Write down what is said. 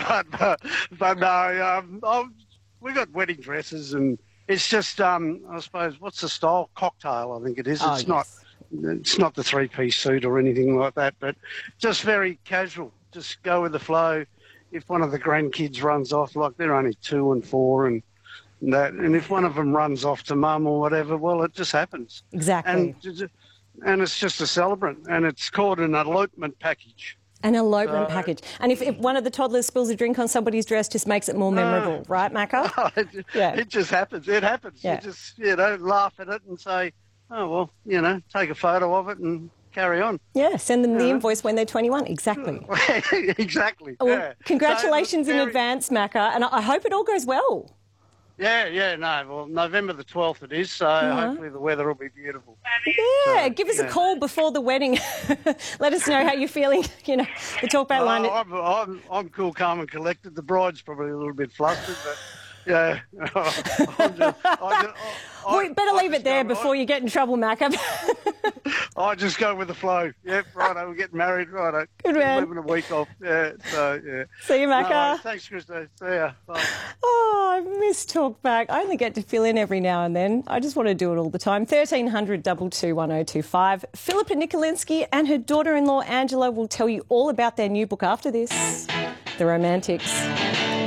but no, we got wedding dresses, and it's just, I suppose, what's the style? Cocktail, I think it is. Oh, It's yes. not the three-piece suit or anything like that, but just very casual. Just go with the flow. If one of the grandkids runs off, like they're only 2 and 4, and that, and if one of them runs off to mum or whatever, well, it just happens. Exactly. And it's just a celebrant, and it's called an elopement package. An elopement package. And if one of the toddlers spills a drink on somebody's dress, just makes it more memorable, right, Macca? It just happens. It happens. Yeah. You just, laugh at it and say, oh, well, take a photo of it and carry on. Yeah, send them the invoice when they're 21. Exactly. Exactly. Well, Yeah. congratulations in advance, Macca, and I hope it all goes well. Well, November the 12th it is, so hopefully the weather will be beautiful. Yeah, So, give us a call before the wedding. Let us know how you're feeling, the talkback line. I'm cool, calm and collected. The bride's probably a little bit flustered, but yeah. We better leave it there before you get in trouble, Macca. I just go with the flow. Yep, righto, we're getting married, righto. Good man. Living a week off, yeah. See you, Macca. No, thanks, Christo. See ya. Bye. Oh, I miss Talkback. I only get to fill in every now and then. I just want to do it all the time. 1300 222 1025. Philippa Nikolinsky and her daughter-in-law Angela will tell you all about their new book after this, The Romantics.